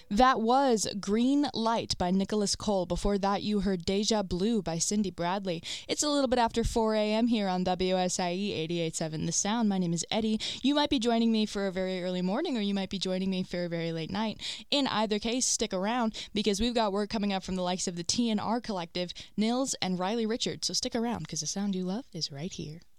That was Green Light by Nicholas Cole. Before that, you heard Deja Blue by Cindy Bradley. It's a little bit after 4 a.m. here on WSIE 88.7 The Sound. My name is Eddie. You might be joining me for a very early morning, or you might be joining me for a very late night. In either case, stick around, because we've got work coming up from the likes of the TNR Collective, Nils, and Riley Richards. So stick around, because the sound you love is right here.